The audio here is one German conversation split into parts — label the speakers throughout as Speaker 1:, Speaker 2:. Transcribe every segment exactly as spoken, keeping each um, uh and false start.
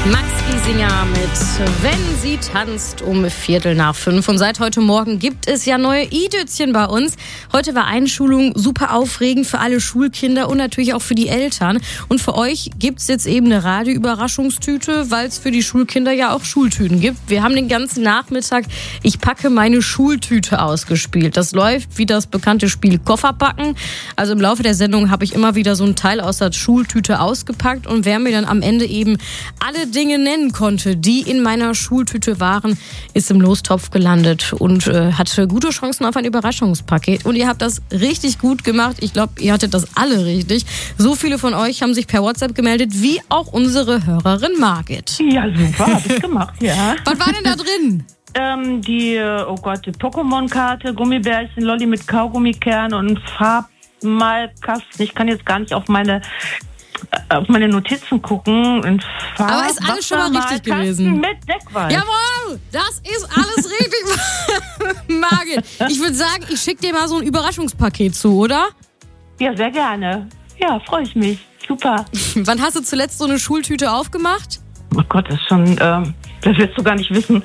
Speaker 1: Max Giesinger mit Wenn sie tanzt um Viertel nach fünf. Und seit heute Morgen gibt es ja neue i-Dötzchen bei uns. Heute war Einschulung super aufregend für alle Schulkinder und natürlich auch für die Eltern. Und für euch gibt es jetzt eben eine Radio-Überraschungstüte, weil es für die Schulkinder ja auch Schultüten gibt. Wir haben den ganzen Nachmittag Ich packe meine Schultüte ausgespielt. Das läuft wie das bekannte Spiel Kofferpacken. Also im Laufe der Sendung habe ich immer wieder so ein Teil aus der Schultüte ausgepackt. Und wer mir dann am Ende eben alle Dinge nennen konnte, die in meiner Schultüte waren, ist im Lostopf gelandet und äh, hatte gute Chancen auf ein Überraschungspaket. Und ihr habt das richtig gut gemacht. Ich glaube, ihr hattet das alle richtig. So viele von euch haben sich per WhatsApp gemeldet, wie auch unsere Hörerin Margit.
Speaker 2: Ja, super, hab ich gemacht, ja.
Speaker 1: Was war denn da drin?
Speaker 2: Ähm, die, oh Gott, die Pokémon-Karte, Gummibärchen, Lolli mit Kaugummikern und Farbmalkasten. Ich kann jetzt gar nicht auf meine auf meine Notizen gucken. Und Farb,
Speaker 1: Aber ist alles schon mal richtig gewesen.
Speaker 2: Mit Deckweiß.
Speaker 1: Jawohl, das ist alles richtig. Margit, ich würde sagen, ich schicke dir mal so ein Überraschungspaket zu, oder?
Speaker 2: Ja, sehr gerne. Ja, freue ich mich. Super.
Speaker 1: Wann hast du zuletzt so eine Schultüte aufgemacht?
Speaker 2: Oh Gott, das ist schon, ähm, das wirst du gar nicht wissen.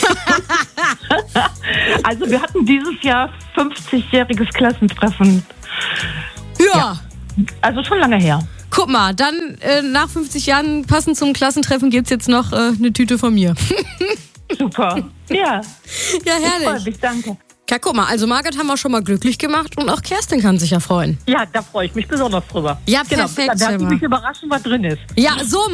Speaker 2: Also wir hatten dieses Jahr fünfzigjähriges Klassentreffen.
Speaker 1: Ja.
Speaker 2: ja. Also schon lange her.
Speaker 1: Guck mal, dann äh, nach fünfzig Jahren passend zum Klassentreffen gibt's jetzt noch äh, eine Tüte von mir.
Speaker 2: Super. Ja.
Speaker 1: Ja, herrlich.
Speaker 2: Ich freue mich, danke.
Speaker 1: Ja, guck mal, also Margit haben wir schon mal glücklich gemacht und auch Kerstin kann sich ja freuen.
Speaker 2: Ja, da freue ich mich besonders drüber.
Speaker 1: Ja, perfekt.
Speaker 2: Genau, da werden Sie mich überraschen, was drin ist.
Speaker 1: Ja, so